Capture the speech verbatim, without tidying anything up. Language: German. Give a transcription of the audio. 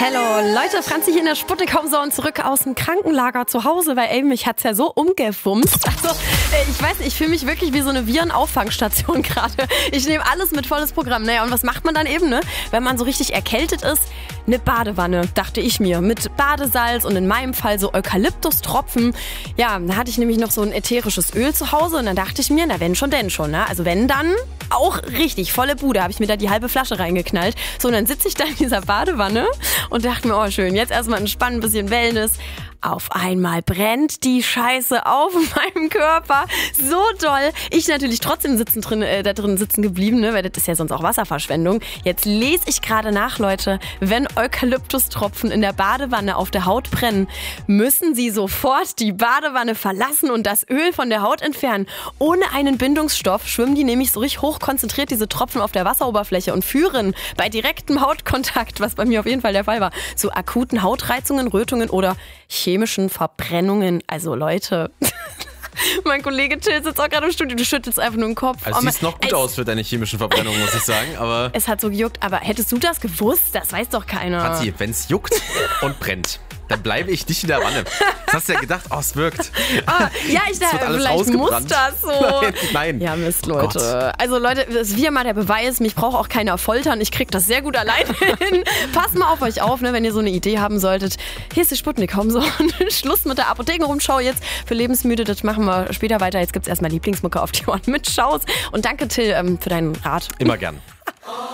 Hallo Leute, Franzi hier in der Sputnik-Zone zurück aus dem Krankenlager zu Hause, weil ey, mich hat's ja so umgewumst. Also äh, ich weiß nicht, ich fühle mich wirklich wie so eine Virenauffangstation gerade. Ich nehme alles mit volles Programm. Naja, und was macht man dann eben, ne? Wenn man so richtig erkältet ist? Eine Badewanne, dachte ich mir, mit Badesalz und in meinem Fall so Eukalyptustropfen. Ja, da hatte ich nämlich noch so ein ätherisches Öl zu Hause und dann dachte ich mir, na wenn schon, denn schon, ne? Also wenn dann auch richtig, volle Bude, habe ich mir da die halbe Flasche reingeknallt. So, und dann sitze ich da in dieser Badewanne und dachte mir, oh schön, jetzt erstmal entspannen, ein bisschen Wellness. Auf einmal brennt die Scheiße auf meinem Körper. So doll. Ich natürlich trotzdem sitzen drin, äh, da drin sitzen geblieben, ne? Weil das ist ja sonst auch Wasserverschwendung. Jetzt lese ich gerade nach, Leute. Wenn Eukalyptustropfen in der Badewanne auf der Haut brennen, müssen Sie sofort die Badewanne verlassen und das Öl von der Haut entfernen. Ohne einen Bindungsstoff schwimmen die nämlich so richtig hoch konzentriert, diese Tropfen auf der Wasseroberfläche, und führen bei direktem Hautkontakt, was bei mir auf jeden Fall der Fall war, zu akuten Hautreizungen, Rötungen oder chemischen Verbrennungen. Also Leute, mein Kollege Till sitzt auch gerade im Studio, du schüttelst einfach nur den Kopf. Also oh, siehst noch gut es, aus für deine chemischen Verbrennungen, muss ich sagen. Aber es hat so gejuckt, aber hättest du das gewusst? Das weiß doch keiner. Franzi, wenn es juckt und brennt, dann bleibe ich nicht in der Wanne. Das hast du ja gedacht, oh, es wirkt. Oh, ja, ich dachte, vielleicht muss das so. Nein, nein. Ja, Mist, Leute. Gott. Also Leute, das ist wieder mal der Beweis, mich braucht auch keiner foltern. Ich krieg das sehr gut alleine hin. Passt mal auf euch auf, ne, wenn ihr so eine Idee haben solltet. Hier ist die Sputnik-Zone. Schluss mit der Apothekenrumschau jetzt für Lebensmüde. Das machen wir später weiter. Jetzt gibt's erstmal Lieblingsmucke auf die Ohren mit Schaus. Und danke, Till, ähm, für deinen Rat. Immer gern.